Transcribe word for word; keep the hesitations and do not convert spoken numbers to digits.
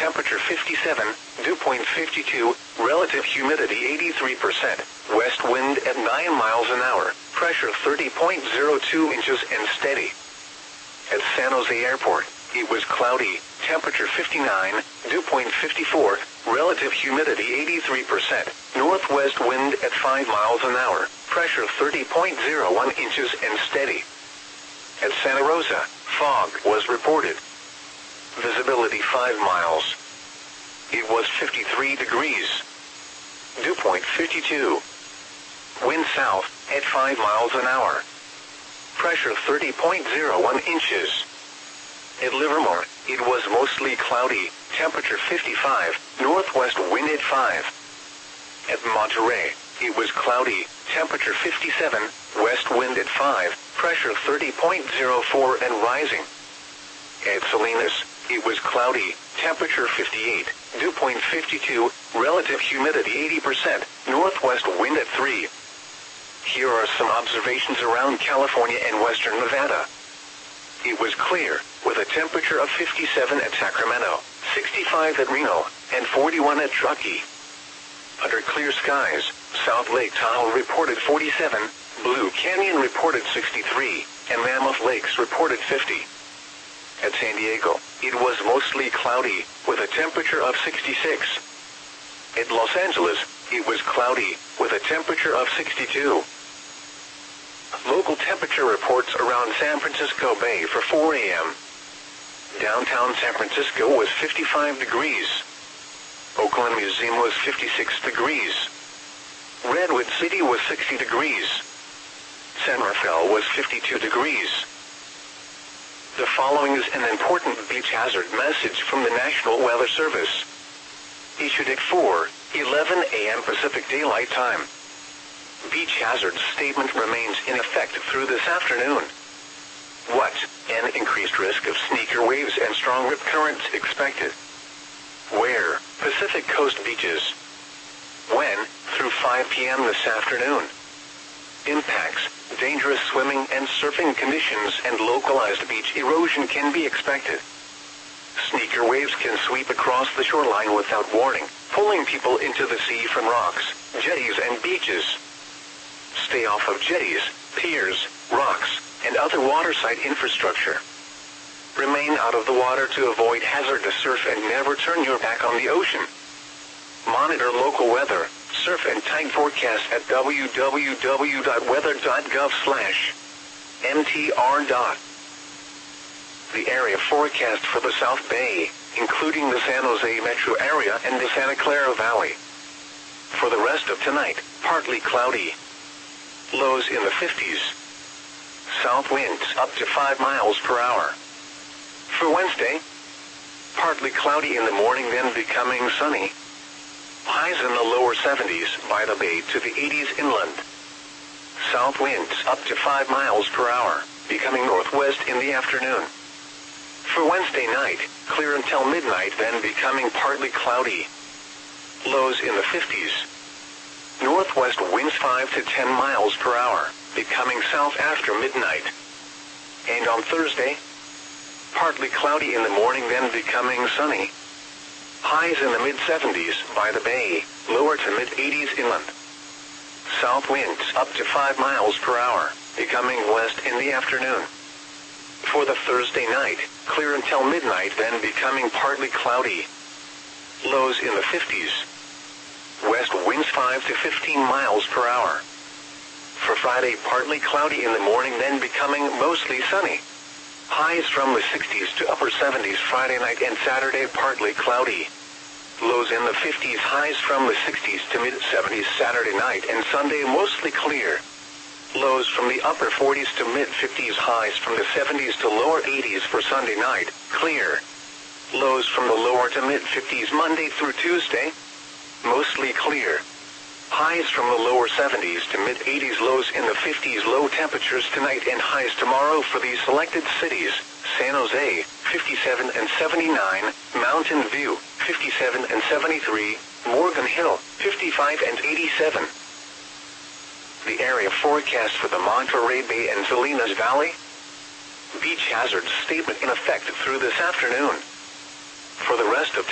temperature fifty-seven, dew point fifty-two, relative humidity eighty-three percent, west wind at nine miles an hour, pressure thirty point zero two inches and steady. At San Jose Airport, it was cloudy, temperature fifty-nine, dew point fifty-four, relative humidity eighty-three percent, northwest wind at five miles an hour, pressure thirty point zero one inches and steady. At Santa Rosa, fog was reported. Visibility five miles. It was fifty-three degrees. Dew point fifty-two. Wind south at five miles an hour. Pressure thirty point zero one inches. At Livermore, it was mostly cloudy, temperature fifty-five, northwest wind at five. At Monterey, it was cloudy, temperature fifty-seven, west wind at five, pressure thirty point zero four and rising. At Salinas, it was cloudy, temperature fifty-eight, dew point fifty-two, relative humidity eighty percent, northwest wind at three. Here are some observations around California and western Nevada. It was clear, with a temperature of fifty-seven at Sacramento, sixty-five at Reno, and forty-one at Truckee. Under clear skies, South Lake Tahoe reported forty-seven, Blue Canyon reported sixty-three, and Mammoth Lakes reported fifty. At San Diego, it was mostly cloudy, with a temperature of sixty-six. At Los Angeles, it was cloudy, with a temperature of sixty-two. Local temperature reports around San Francisco Bay for four a m Downtown San Francisco was fifty-five degrees. Oakland Museum was fifty-six degrees. Redwood City was sixty degrees. San Rafael was fifty-two degrees. The following is an important beach hazard message from the National Weather Service. Issued at four eleven a m Pacific Daylight Time. Beach hazard statement remains in effect through this afternoon. What? An increased risk of sneaker waves and strong rip currents expected. Where? Pacific Coast beaches. When? Through five p m this afternoon. Impacts, dangerous swimming and surfing conditions and localized beach erosion can be expected. Sneaker waves can sweep across the shoreline without warning, pulling people into the sea from rocks, jetties and beaches. Stay off of jetties, piers, rocks, and other waterside infrastructure. Remain out of the water to avoid hazardous surf and never turn your back on the ocean. Monitor local weather, surf and tide forecast at w w w dot weather dot gov slash m t r. The area forecast for the South Bay, including the San Jose metro area and the Santa Clara Valley. For the rest of tonight, partly cloudy. Lows in the fifties. South winds up to five miles per hour. For Wednesday, partly cloudy in the morning, then becoming sunny. Highs in the lower seventies by the bay to the eighties inland. South winds up to five miles per hour, becoming northwest in the afternoon. For Wednesday night, clear until midnight, then becoming partly cloudy. Lows in the fifties. Northwest winds five to ten miles per hour, becoming south after midnight. And on Thursday, partly cloudy in the morning, then becoming sunny. Highs in the mid seventies by the bay, lower to mid eighties inland. South winds up to five miles per hour, becoming west in the afternoon. For the Thursday night, clear until midnight, then becoming partly cloudy. Lows in the fifties. West winds five to fifteen miles per hour. For Friday, partly cloudy in the morning, then becoming mostly sunny. Highs from the sixties to upper seventies Friday night and Saturday, partly cloudy. Lows in the fifties, highs from the sixties to mid seventies Saturday night and Sunday, mostly clear. Lows from the upper forties to mid fifties, highs from the seventies to lower eighties for Sunday night, clear. Lows from the lower to mid fifties Monday through Tuesday, mostly clear. Highs from the lower seventies to mid eighties, lows in the fifties. Low temperatures tonight and highs tomorrow for these selected cities: San Jose, fifty-seven and seventy-nine, Mountain View, fifty-seven and seventy-three, Morgan Hill, fifty-five and eighty-seven. The area forecast for the Monterey Bay and Salinas Valley. Beach hazard statement in effect through this afternoon. For the rest of